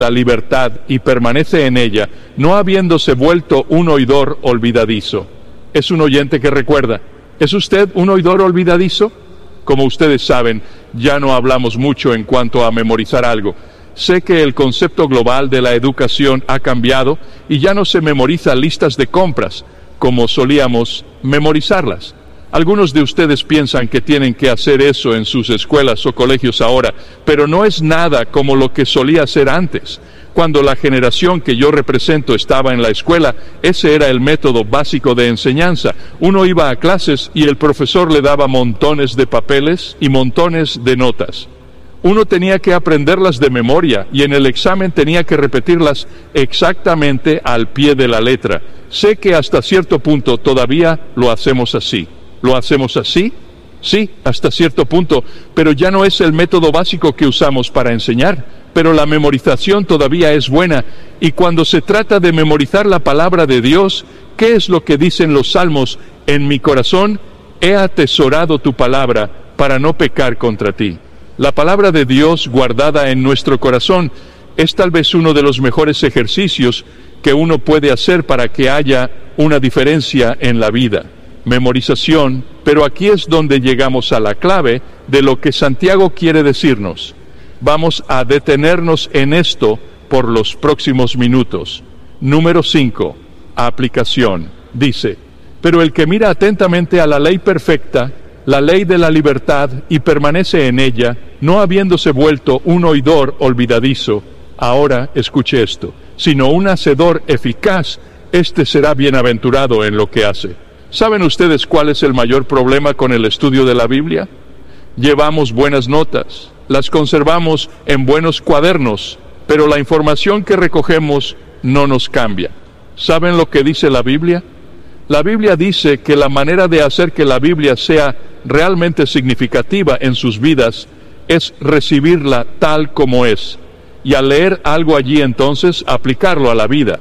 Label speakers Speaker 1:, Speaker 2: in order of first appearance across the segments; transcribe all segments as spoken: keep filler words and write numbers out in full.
Speaker 1: la libertad y permanece en ella, no habiéndose vuelto un oidor olvidadizo. Es un oyente que recuerda. ¿Es usted un oidor olvidadizo? Como ustedes saben, ya no hablamos mucho en cuanto a memorizar algo. Sé que el concepto global de la educación ha cambiado y ya no se memoriza listas de compras, como solíamos memorizarlas. Algunos de ustedes piensan que tienen que hacer eso en sus escuelas o colegios ahora, pero no es nada como lo que solía ser antes. Cuando la generación que yo represento estaba en la escuela, ese era el método básico de enseñanza. Uno iba a clases y el profesor le daba montones de papeles y montones de notas. Uno tenía que aprenderlas de memoria y en el examen tenía que repetirlas exactamente al pie de la letra. Sé que hasta cierto punto todavía lo hacemos así. ¿Lo hacemos así? Sí, hasta cierto punto, pero ya no es el método básico que usamos para enseñar. Pero la memorización todavía es buena, y cuando se trata de memorizar la palabra de Dios, ¿qué es lo que dicen los salmos? En mi corazón he atesorado tu palabra para no pecar contra ti. La palabra de Dios guardada en nuestro corazón es tal vez uno de los mejores ejercicios que uno puede hacer para que haya una diferencia en la vida. Memorización, pero aquí es donde llegamos a la clave de lo que Santiago quiere decirnos. Vamos a detenernos en esto por los próximos minutos. Número cinco. Aplicación. Dice, pero el que mira atentamente a la ley perfecta, la ley de la libertad, y permanece en ella, no habiéndose vuelto un oidor olvidadizo, ahora escuche esto, sino un hacedor eficaz, éste será bienaventurado en lo que hace. ¿Saben ustedes cuál es el mayor problema con el estudio de la Biblia? Llevamos buenas notas, las conservamos en buenos cuadernos, pero la información que recogemos no nos cambia. ¿Saben lo que dice la Biblia? La Biblia dice que la manera de hacer que la Biblia sea realmente significativa en sus vidas es recibirla tal como es, y al leer algo allí entonces aplicarlo a la vida.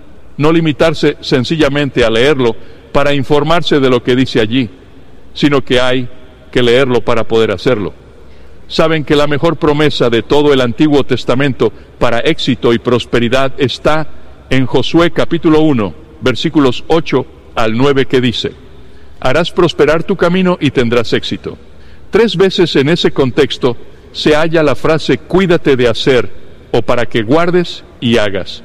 Speaker 1: No limitarse sencillamente a leerlo para informarse de lo que dice allí, sino que hay que leerlo para poder hacerlo. Saben que la mejor promesa de todo el Antiguo Testamento para éxito y prosperidad está en Josué capítulo uno, versículos ocho al nueve, que dice, harás prosperar tu camino y tendrás éxito. Tres veces en ese contexto se halla la frase cuídate de hacer, o para que guardes y hagas.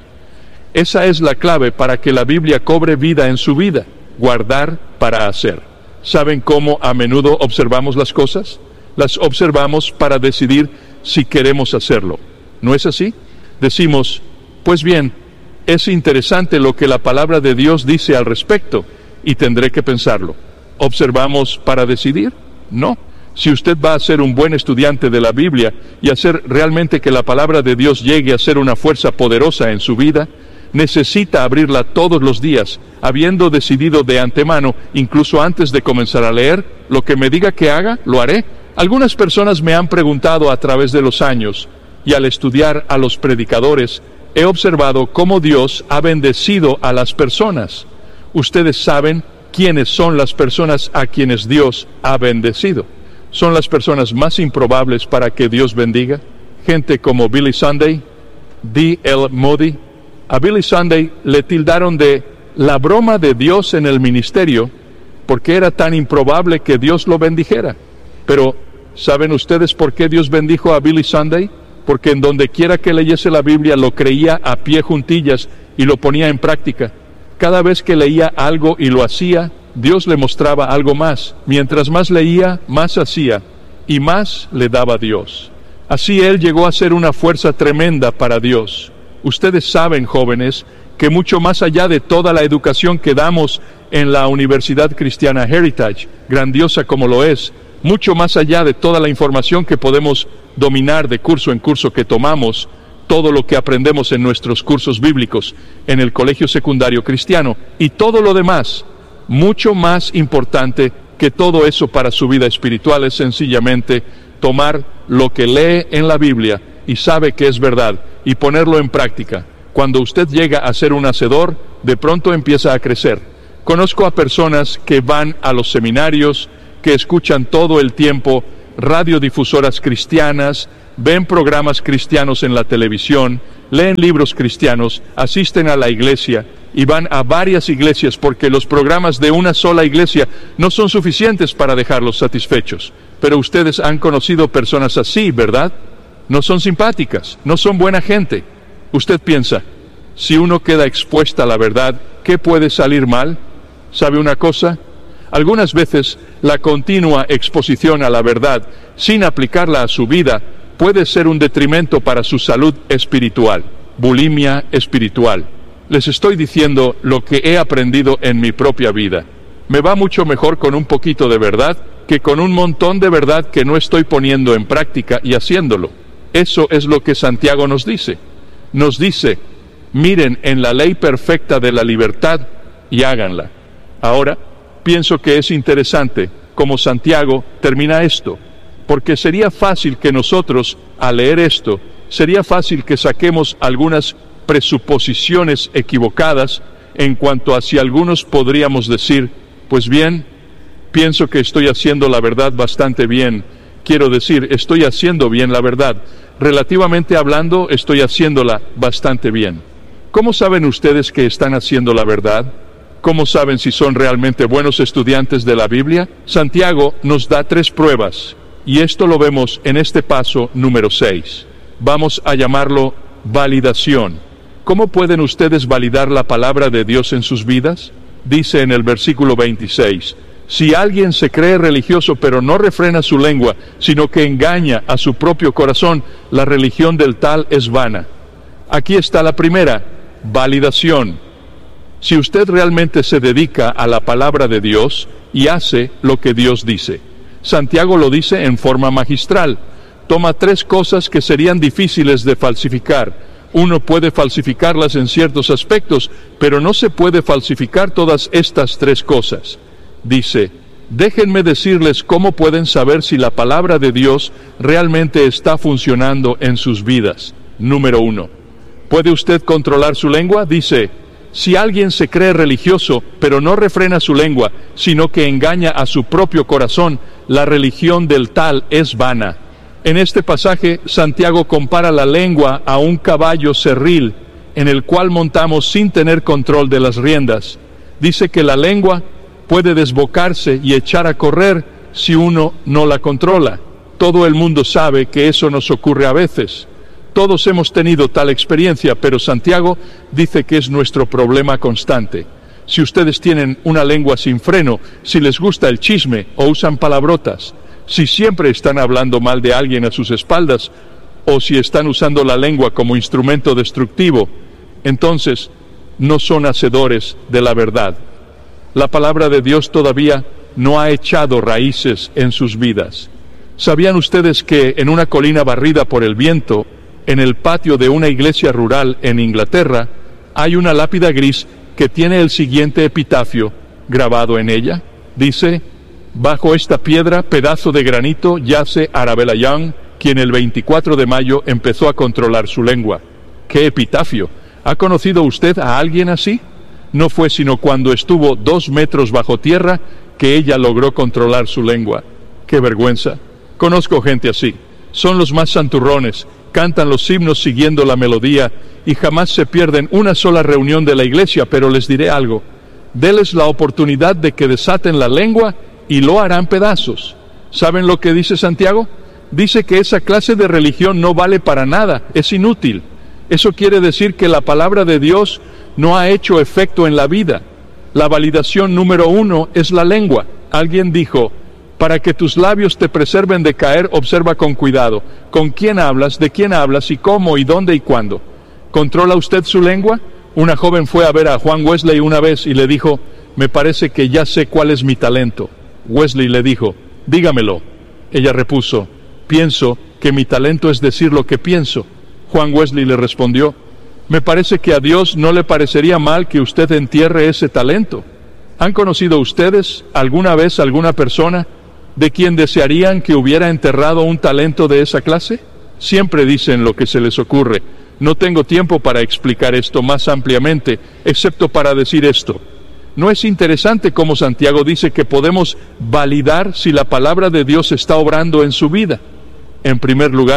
Speaker 1: Esa es la clave para que la Biblia cobre vida en su vida. Guardar para hacer. ¿Saben cómo a menudo observamos las cosas? Las observamos para decidir si queremos hacerlo. ¿No es así? Decimos, pues bien, es interesante lo que la palabra de Dios dice al respecto, y tendré que pensarlo. ¿Observamos para decidir? No. Si usted va a ser un buen estudiante de la Biblia y hacer realmente que la palabra de Dios llegue a ser una fuerza poderosa en su vida, necesita abrirla todos los días, habiendo decidido de antemano, incluso antes de comenzar a leer, lo que me diga que haga, lo haré. Algunas personas me han preguntado a través de los años, y al estudiar a los predicadores, he observado cómo Dios ha bendecido a las personas. Ustedes saben quiénes son las personas a quienes Dios ha bendecido. Son las personas más improbables para que Dios bendiga. Gente como Billy Sunday, D L Moody. A Billy Sunday le tildaron de la broma de Dios en el ministerio porque era tan improbable que Dios lo bendijera. Pero, ¿saben ustedes por qué Dios bendijo a Billy Sunday? Porque en donde quiera que leyese la Biblia lo creía a pie juntillas y lo ponía en práctica. Cada vez que leía algo y lo hacía, Dios le mostraba algo más. Mientras más leía, más hacía, y más le daba Dios. Así él llegó a ser una fuerza tremenda para Dios. Ustedes saben, jóvenes, que mucho más allá de toda la educación que damos en la Universidad Cristiana Heritage, grandiosa como lo es, mucho más allá de toda la información que podemos dominar de curso en curso que tomamos, todo lo que aprendemos en nuestros cursos bíblicos, en el colegio secundario cristiano, y todo lo demás, mucho más importante que todo eso para su vida espiritual es sencillamente tomar lo que lee en la Biblia y sabe que es verdad, y ponerlo en práctica. Cuando usted llega a ser un hacedor, de pronto empieza a crecer. Conozco a personas que van a los seminarios, que escuchan todo el tiempo radiodifusoras cristianas, ven programas cristianos en la televisión, leen libros cristianos, asisten a la iglesia y van a varias iglesias porque los programas de una sola iglesia no son suficientes para dejarlos satisfechos. Pero ustedes han conocido personas así, ¿verdad? No son simpáticas, no son buena gente. Usted piensa, si uno queda expuesta a la verdad, ¿qué puede salir mal? ¿Sabe una cosa? Algunas veces la continua exposición a la verdad, sin aplicarla a su vida, puede ser un detrimento para su salud espiritual, bulimia espiritual. Les estoy diciendo lo que he aprendido en mi propia vida. Me va mucho mejor con un poquito de verdad que con un montón de verdad que no estoy poniendo en práctica y haciéndolo. Eso es lo que Santiago nos dice. Nos dice, miren en la ley perfecta de la libertad y háganla. Ahora, pienso que es interesante cómo Santiago termina esto, porque sería fácil que nosotros, al leer esto, sería fácil que saquemos algunas presuposiciones equivocadas en cuanto a si algunos podríamos decir, pues bien, pienso que estoy haciendo la verdad bastante bien. Quiero decir, estoy haciendo bien la verdad. Relativamente hablando, estoy haciéndola bastante bien. ¿Cómo saben ustedes que están haciendo la verdad? ¿Cómo saben si son realmente buenos estudiantes de la Biblia? Santiago nos da tres pruebas, y esto lo vemos en este paso número seis. Vamos a llamarlo validación. ¿Cómo pueden ustedes validar la palabra de Dios en sus vidas? Dice en el versículo veintiséis, si alguien se cree religioso pero no refrena su lengua, sino que engaña a su propio corazón, la religión del tal es vana. Aquí está la primera, validación. Si usted realmente se dedica a la palabra de Dios y hace lo que Dios dice. Santiago lo dice en forma magistral. Toma tres cosas que serían difíciles de falsificar. Uno puede falsificarlas en ciertos aspectos, pero no se puede falsificar todas estas tres cosas. Dice, déjenme decirles cómo pueden saber si la palabra de Dios realmente está funcionando en sus vidas. Número uno, ¿puede usted controlar su lengua? Dice, si alguien se cree religioso, pero no refrena su lengua, sino que engaña a su propio corazón, la religión del tal es vana. En este pasaje, Santiago compara la lengua a un caballo cerril, en el cual montamos sin tener control de las riendas. Dice que la lengua puede desbocarse y echar a correr si uno no la controla. Todo el mundo sabe que eso nos ocurre a veces. Todos hemos tenido tal experiencia, pero Santiago dice que es nuestro problema constante. Si ustedes tienen una lengua sin freno, si les gusta el chisme o usan palabrotas, si siempre están hablando mal de alguien a sus espaldas, o si están usando la lengua como instrumento destructivo, entonces no son hacedores de la verdad. La palabra de Dios todavía no ha echado raíces en sus vidas. ¿Sabían ustedes que en una colina barrida por el viento, en el patio de una iglesia rural en Inglaterra, hay una lápida gris que tiene el siguiente epitafio grabado en ella? Dice, bajo esta piedra, pedazo de granito, yace Arabella Young, quien el veinticuatro de mayo empezó a controlar su lengua. ¡Qué epitafio! ¿Ha conocido usted a alguien así? No fue sino cuando estuvo dos metros bajo tierra que ella logró controlar su lengua. ¡Qué vergüenza! Conozco gente así. Son los más santurrones, cantan los himnos siguiendo la melodía y jamás se pierden una sola reunión de la iglesia, pero les diré algo. Deles la oportunidad de que desaten la lengua y lo harán pedazos. ¿Saben lo que dice Santiago? Dice que esa clase de religión no vale para nada, es inútil. Eso quiere decir que la palabra de Dios no ha hecho efecto en la vida. La validación número uno es la lengua. Alguien dijo, para que tus labios te preserven de caer, observa con cuidado. ¿Con quién hablas? ¿De quién hablas? ¿Y cómo? ¿Y dónde? ¿Y cuándo? ¿Controla usted su lengua? Una joven fue a ver a Juan Wesley una vez y le dijo, me parece que ya sé cuál es mi talento. Wesley le dijo, dígamelo. Ella repuso, pienso que mi talento es decir lo que pienso. Juan Wesley le respondió, me parece que a Dios no le parecería mal que usted entierre ese talento. ¿Han conocido ustedes alguna vez alguna persona de quien desearían que hubiera enterrado un talento de esa clase? Siempre dicen lo que se les ocurre. No tengo tiempo para explicar esto más ampliamente, excepto para decir esto. ¿No es interesante cómo Santiago dice que podemos validar si la palabra de Dios está obrando en su vida? En primer lugar,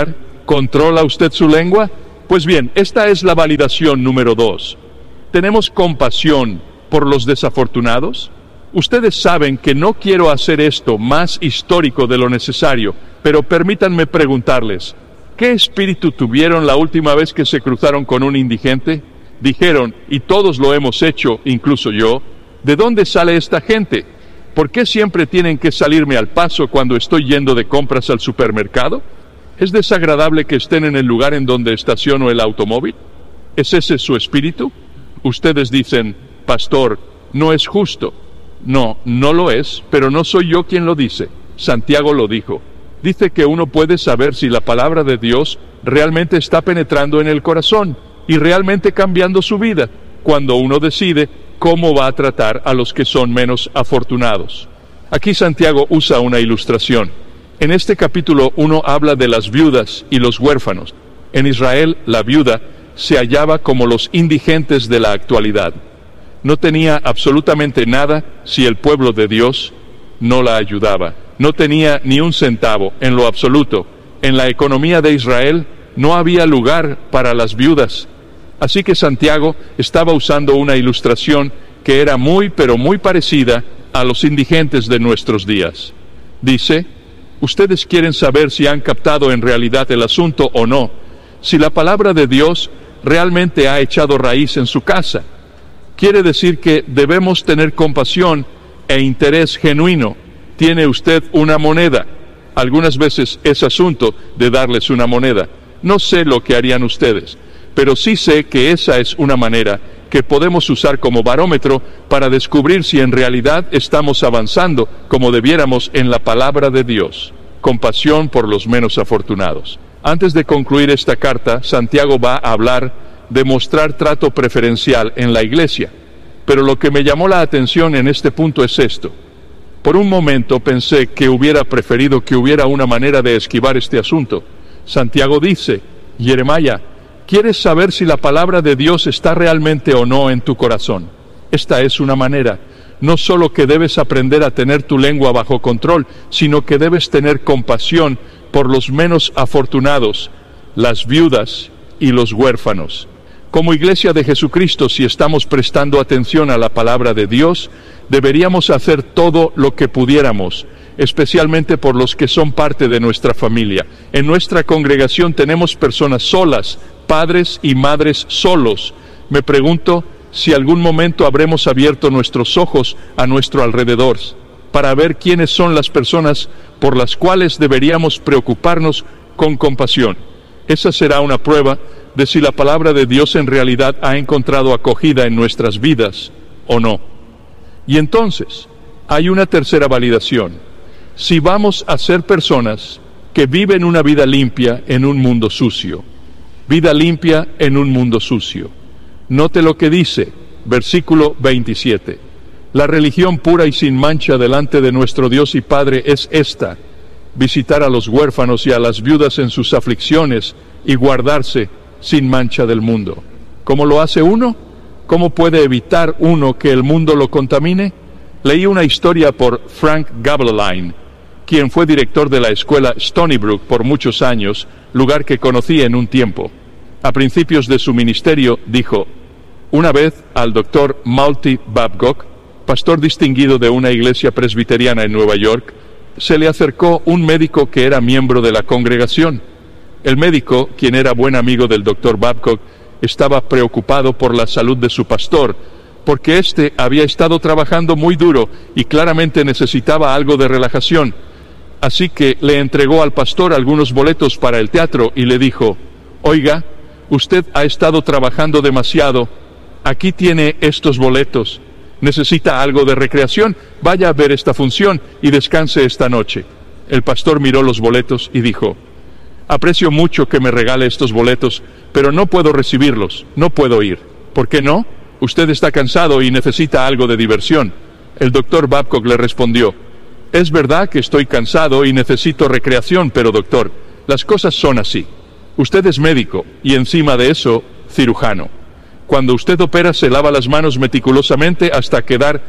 Speaker 1: ¿Controla usted su lengua? Pues bien, esta es la validación número dos. ¿Tenemos compasión por los desafortunados? Ustedes saben que no quiero hacer esto más histórico de lo necesario, pero permítanme preguntarles, ¿qué espíritu tuvieron la última vez que se cruzaron con un indigente? Dijeron, y todos lo hemos hecho, incluso yo, ¿de dónde sale esta gente? ¿Por qué siempre tienen que salirme al paso cuando estoy yendo de compras al supermercado? ¿Es desagradable que estén en el lugar en donde estaciono el automóvil? ¿Es ese su espíritu? Ustedes dicen, pastor, no es justo. No, no lo es, pero no soy yo quien lo dice. Santiago lo dijo. Dice que uno puede saber si la palabra de Dios realmente está penetrando en el corazón y realmente cambiando su vida, cuando uno decide cómo va a tratar a los que son menos afortunados. Aquí Santiago usa una ilustración. En este capítulo uno habla de las viudas y los huérfanos. En Israel, la viuda se hallaba como los indigentes de la actualidad. No tenía absolutamente nada si el pueblo de Dios no la ayudaba. No tenía ni un centavo en lo absoluto. En la economía de Israel no había lugar para las viudas. Así que Santiago estaba usando una ilustración que era muy, pero muy parecida a los indigentes de nuestros días. Dice, ustedes quieren saber si han captado en realidad el asunto o no, si la palabra de Dios realmente ha echado raíz en su casa. Quiere decir que debemos tener compasión e interés genuino. ¿Tiene usted una moneda? Algunas veces es asunto de darles una moneda. No sé lo que harían ustedes, pero sí sé que esa es una manera que podemos usar como barómetro para descubrir si en realidad estamos avanzando como debiéramos en la palabra de Dios. Compasión por los menos afortunados. Antes de concluir esta carta, Santiago va a hablar de mostrar trato preferencial en la iglesia. Pero lo que me llamó la atención en este punto es esto. Por un momento pensé que hubiera preferido que hubiera una manera de esquivar este asunto. Santiago dice, Jeremías, ¿quieres saber si la palabra de Dios está realmente o no en tu corazón? Esta es una manera. No solo que debes aprender a tener tu lengua bajo control, sino que debes tener compasión por los menos afortunados, las viudas y los huérfanos. Como Iglesia de Jesucristo, si estamos prestando atención a la palabra de Dios, deberíamos hacer todo lo que pudiéramos, especialmente por los que son parte de nuestra familia. En nuestra congregación tenemos personas solas, padres y madres solos. Me pregunto si algún momento habremos abierto nuestros ojos a nuestro alrededor para ver quiénes son las personas por las cuales deberíamos preocuparnos con compasión. Esa será una prueba de si la palabra de Dios en realidad ha encontrado acogida en nuestras vidas o no. Y entonces, hay una tercera validación. Si vamos a ser personas que viven una vida limpia en un mundo sucio. Vida limpia en un mundo sucio. Note lo que dice, versículo veintisiete. La religión pura y sin mancha delante de nuestro Dios y Padre es esta: visitar a los huérfanos y a las viudas en sus aflicciones y guardarse sin mancha del mundo. ¿Cómo lo hace uno? ¿Cómo puede evitar uno que el mundo lo contamine? Leí una historia por Frank Gaebelein, quien fue director de la escuela Stony Brook por muchos años, lugar que conocí en un tiempo. A principios de su ministerio dijo, una vez al doctor Malty Babcock, pastor distinguido de una iglesia presbiteriana en Nueva York, se le acercó un médico que era miembro de la congregación. El médico, quien era buen amigo del doctor Babcock, estaba preocupado por la salud de su pastor, porque éste había estado trabajando muy duro y claramente necesitaba algo de relajación. Así que le entregó al pastor algunos boletos para el teatro y le dijo, oiga, usted ha estado trabajando demasiado, aquí tiene estos boletos. ¿Necesita algo de recreación? Vaya a ver esta función y descanse esta noche. El pastor miró los boletos y dijo, aprecio mucho que me regale estos boletos, pero no puedo recibirlos, no puedo ir. ¿Por qué no? Usted está cansado y necesita algo de diversión. El doctor Babcock le respondió, es verdad que estoy cansado y necesito recreación, pero doctor, las cosas son así. Usted es médico y encima de eso, cirujano. Cuando usted opera se lava las manos meticulosamente hasta quedar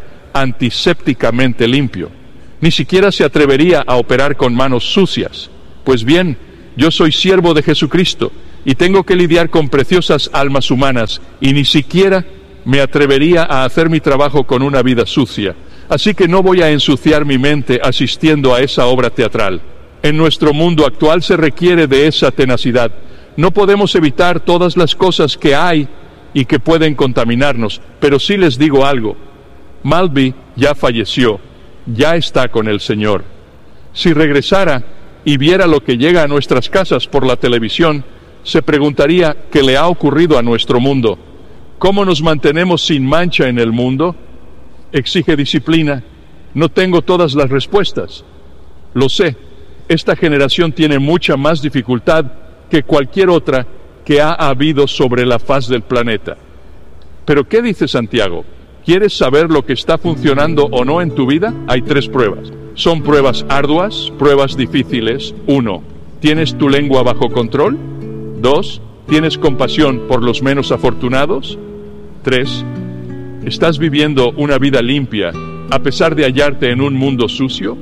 Speaker 1: antisépticamente limpio. Ni siquiera se atrevería a operar con manos sucias. Pues bien, yo soy siervo de Jesucristo y tengo que lidiar con preciosas almas humanas y ni siquiera me atrevería a hacer mi trabajo con una vida sucia. Así que no voy a ensuciar mi mente asistiendo a esa obra teatral. En nuestro mundo actual se requiere de esa tenacidad. No podemos evitar todas las cosas que hay y que pueden contaminarnos, pero sí les digo algo. Malby ya falleció, ya está con el Señor. Si regresara y viera lo que llega a nuestras casas por la televisión, se preguntaría qué le ha ocurrido a nuestro mundo. ¿Cómo nos mantenemos sin mancha en el mundo? Exige disciplina. No tengo todas las respuestas. Lo sé, esta generación tiene mucha más dificultad que cualquier otra que ha habido sobre la faz del planeta. Pero ¿qué dice Santiago? ¿Quieres saber lo que está funcionando o no en tu vida? Hay tres pruebas. Son pruebas arduas, pruebas difíciles. Uno, ¿tienes tu lengua bajo control? Dos, ¿tienes compasión por los menos afortunados? Tres, ¿estás viviendo una vida limpia a pesar de hallarte en un mundo sucio?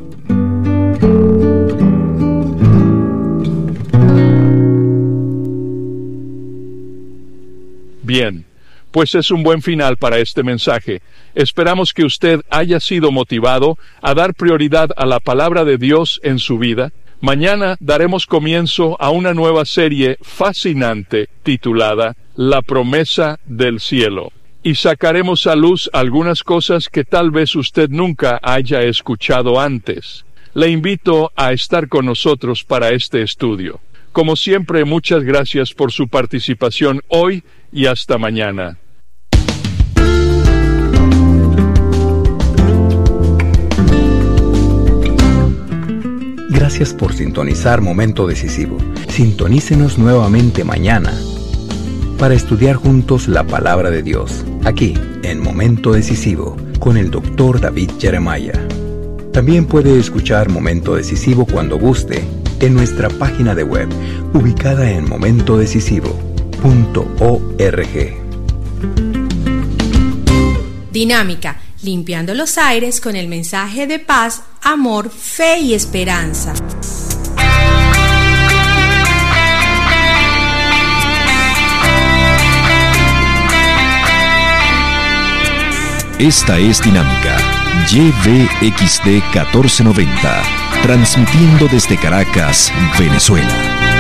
Speaker 1: Bien, pues es un buen final para este mensaje. Esperamos que usted haya sido motivado a dar prioridad a la palabra de Dios en su vida. Mañana daremos comienzo a una nueva serie fascinante titulada La promesa del cielo. Y sacaremos a luz algunas cosas que tal vez usted nunca haya escuchado antes. Le invito a estar con nosotros para este estudio. Como siempre, muchas gracias por su participación hoy y hasta mañana.
Speaker 2: Gracias por sintonizar Momento Decisivo. Sintonícenos nuevamente mañana para estudiar juntos la Palabra de Dios, aquí en Momento Decisivo, con el doctor David Jeremiah. También puede escuchar Momento Decisivo cuando guste en nuestra página de web, ubicada en momento decisivo punto org.
Speaker 3: Dinámica, limpiando los aires con el mensaje de paz, amor, fe y esperanza.
Speaker 4: Esta es Dinámica Y V X D catorce noventa, transmitiendo desde Caracas, Venezuela.